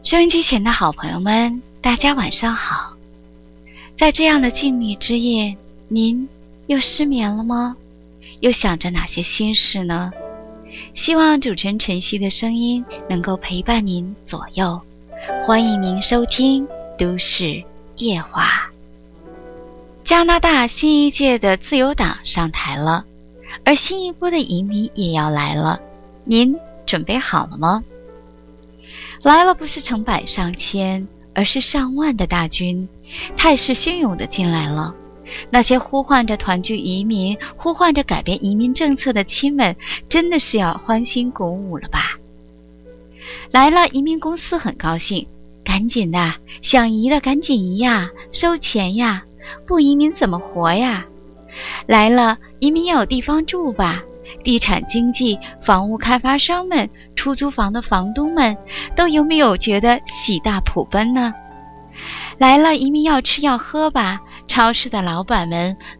收音机前的好朋友们，大家晚上好。在这样的静谧之夜，您又失眠了吗？又想着哪些心事呢？希望主持人晨曦的声音能够陪伴您左右。欢迎您收听都市夜话。加拿大新一届的自由党上台了，而新一波的移民也要来了，您准备好了吗？来了不是成百上千，而是上万的大军，态势汹涌地进来了。那些呼唤着团聚移民、呼唤着改变移民政策的亲们，真的是要欢欣鼓舞了吧？来了，移民公司很高兴，赶紧的，想移的赶紧移呀，收钱呀，不移民怎么活呀？来了，移民要有地方住吧？地产经纪、房屋开发商们、出租房的房东们，都有没有觉得喜大普奔呢？来了，移民要吃要喝吧？超市的老板们、